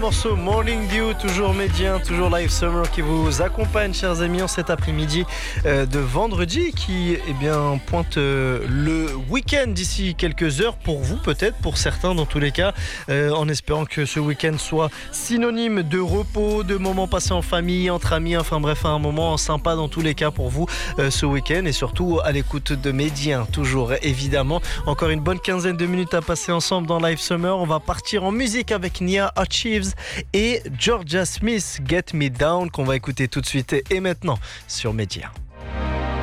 morceau Morning Dew, toujours médien, toujours Live Summer qui vous accompagne, chers amis, en cet après-midi de vendredi qui pointe le week-end d'ici quelques heures pour vous, peut-être, pour certains dans tous les cas, en espérant que ce week-end soit synonyme de repos, de moments passés en famille, entre amis, enfin bref, un moment sympa dans tous les cas pour vous ce week-end et surtout à l'écoute de Médien, toujours évidemment. Encore une bonne quinzaine de minutes à passer ensemble dans Live Summer. On va partir en musique avec Nia Achieves et Georgia Smith, Get Me Down, qu'on va écouter tout de suite et maintenant sur Médien.